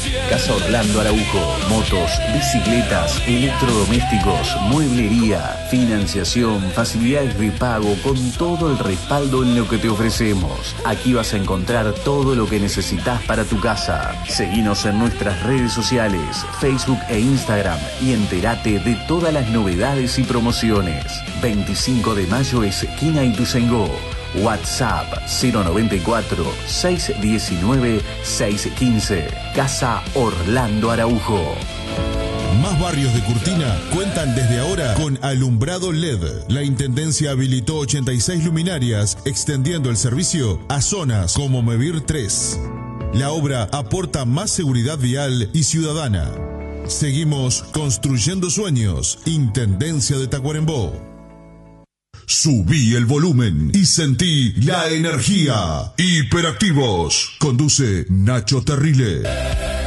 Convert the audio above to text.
Casa Orlando Araujo. Motos, bicicletas, electrodomésticos, mueblería, financiación, facilidades de pago con todo el respaldo en lo que te ofrecemos. Aquí vas a encontrar todo lo que necesitas para tu casa. Seguinos en nuestras redes sociales, Facebook e Instagram y entérate de todas las novedades y promociones. 25 de mayo, esquina Ituzaingó. WhatsApp 094-619-615. Casa Orlando Araujo. Más barrios de Curtina cuentan desde ahora con alumbrado LED. La Intendencia habilitó 86 luminarias, extendiendo el servicio a zonas como Mevir 3. La obra aporta más seguridad vial y ciudadana. Seguimos construyendo sueños. Intendencia de Tacuarembó. Subí el volumen y sentí la energía. Hiperactivos. Conduce Nacho Terrile.